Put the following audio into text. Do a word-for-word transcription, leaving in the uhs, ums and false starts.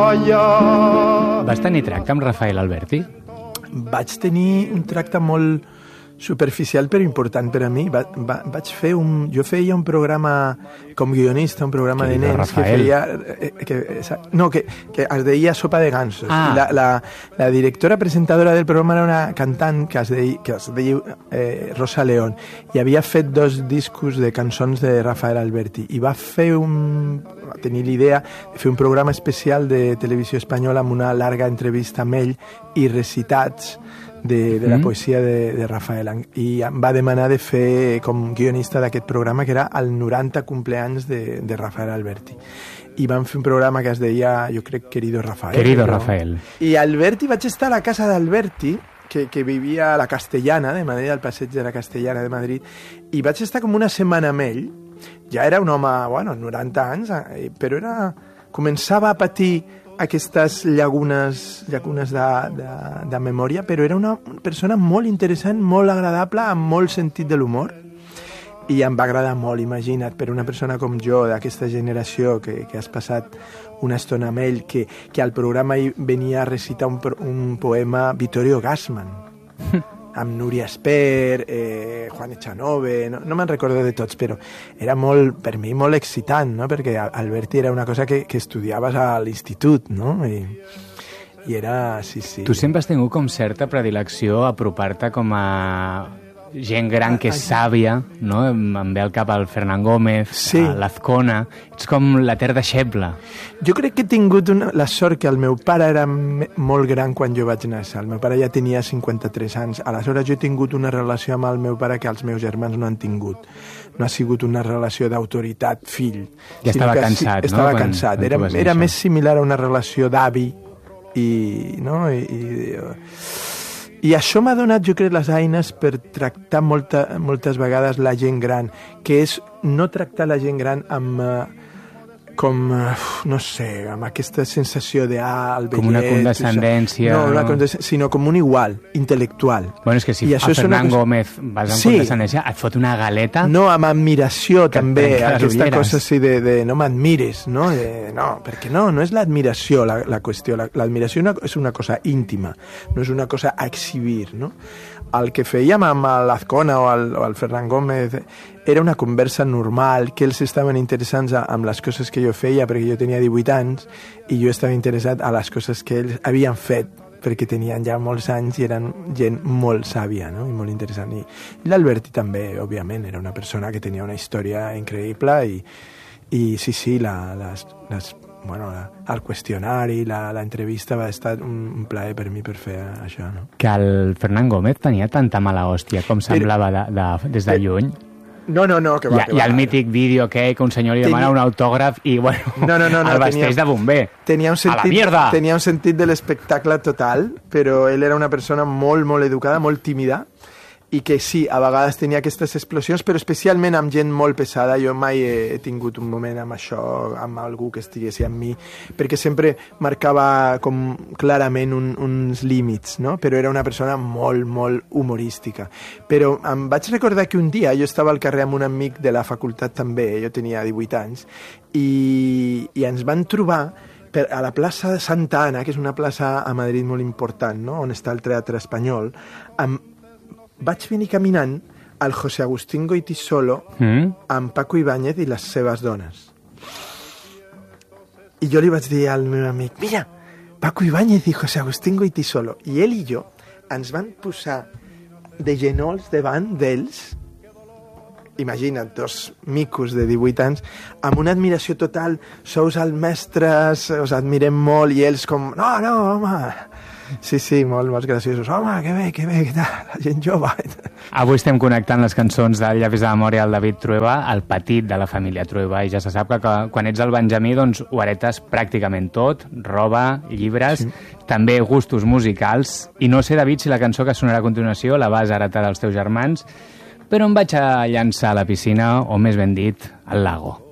Vas tenir tracte amb Rafael Alberti? Vaig tenir un tracte molt superficial però important per a mi. Va, va, vaig fer un... Jo feia un programa com guionista, un programa Querido de nens Rafael. que feia... Eh, que, no, que, que es deia Sopa de Gansos. Ah. I la, la, la directora presentadora del programa era una cantant que es deia, que es deia eh, Rosa León, i havia fet dos discos de cançons de Rafael Alberti, i va fer un... va tenir l'idea de fer un programa especial de televisió espanyola amb una larga entrevista amb ell i recitats de, de la Mm. poesia de, de Rafael, i em va demanar de fer com guionista d'aquest programa, que era el noranta compleanys de, de Rafael Alberti, i vam fer un programa que es deia, jo crec, Querido Rafael. Querido però... Rafael. I Alberti, vaig estar a la casa d'Alberti, que, que vivia a la Castellana de Madrid, al passeig de la Castellana de Madrid, i vaig estar com una setmana amb ell. Ja era un home, bueno, noranta anys, eh, però era... començava a patir aquestes llagunes, llagunes de, de, de memòria, però era una persona molt interessant, molt agradable, amb molt sentit de l'humor, i em va agradar molt, imagina't, per una persona com jo, d'aquesta generació, que, que has passat una estona amb ell, que, que al programa hi venia a recitar un, pro- un poema Vittorio Gassman, amb Núria Esper, eh, Juan Echanove, no, no me'n recordo de tots, però era molt, per mi molt excitant, no? Perquè Alberti era una cosa que, que estudiaves a l'institut, no? I, i era, sí, sí. Tu sempre has tingut com certa predilecció a apropar-te com a gent gran que és sàvia, no? Em ve al cap el Fernán Gómez, Sí. a l'Azcona. Ets com la ter deixeble. Jo crec que he tingut una, la sort que el meu pare era me, molt gran quan jo vaig néixer. El meu pare ja tenia cinquanta-tres anys. Aleshores jo he tingut una relació amb el meu pare que els meus germans no han tingut. No ha sigut una relació d'autoritat-fill. Ja sinó estava que cansat, no? Estava Quan- cansat. quan tu Era, vas era néixer. més similar a una relació d'avi i... No? I, i, I això m'ha donat, jo crec, les eines per tractar molta, moltes vegades la gent gran, que és no tractar la gent gran amb... Eh, com, eh, no sé, amb aquesta sensació de, ah, el vellet... Com una condescendència, No, una no? condescendència, sinó com un igual, intel·lectual. Bueno, és que si I a això és una Fernán cosa- Gómez vas amb Sí. condescendència, et fot una galeta... No, amb admiració Que et també, trenca les aquesta ulleres. cosa així de, de no m'admires, no? De, no, perquè no, no és l'admiració la, la qüestió, la- l'admiració una, és una cosa íntima, no és una cosa a exhibir, no? El que fèiem amb l'Azcona o el, o el Fernán Gómez era una conversa normal, que ells estaven interessants a- amb les coses que jo feia, perquè jo tenia divuit anys, i jo estava interessat a les coses que ells havien fet, perquè tenien ja molts anys i eren gent molt sàvia, no? I molt interessant. I, i l'Alberti també, òbviament, era una persona que tenia una història increïble i, i sí, sí, la, les, les, bueno, la, el qüestionari, la, la entrevista va estar un, un plaer per mi per fer això, no? Que el Fernán Gómez tenia tanta mala hòstia com semblava de, de, des de lluny. No, no, no, que va, Hi ha, que hi ha va. el mític vídeo que, que un senyor li demana Tenia- un autògraf i, bueno, No, no, no, no, el vesteix tenia- de bomber. Tenia un A la sentit, mierda! tenia un sentit de l'espectacle total, però ell era una persona molt, molt educada, molt tímida, i que sí, a vegades tenia aquestes explosions, però especialment amb gent molt pesada. Jo mai he, he tingut un moment amb això, amb algú que estiguessi amb mi, perquè sempre marcava com clarament un, uns límits, no? Però era una persona molt, molt humorística. Però em vaig recordar que un dia jo estava al carrer amb un amic de la facultat també, jo tenia divuit anys, i, i ens van trobar per, a la plaça de Santa Ana, que és una plaça a Madrid molt important, no? On està el Teatre Espanyol, amb vaig venir caminant al José Agustín Goytisolo Mm? amb Paco Ibáñez i les seves dones. I jo li vaig dir al meu amic, mira, Paco Ibáñez i José Agustín Goytisolo. I ell i jo ens van posar de genolls davant d'ells, imagina't, dos micos de divuit anys, amb una admiració total, sous els mestres, us admirem molt, i ells com, no, no, home... Sí, sí, molt, molt graciosos. Home, que bé, que bé, que tal, la gent jove. Avui estem connectant les cançons del Llavis de Memòria al David Trueba, el petit de la família Trueba, i ja se sap que, que quan ets el Benjamí doncs ho heretes pràcticament tot, roba, llibres, sí. També gustos musicals, i no sé, David, si la cançó que sonarà a continuació la vas heretar dels teus germans, però em vaig a llançar a la piscina, o més ben dit, al lago.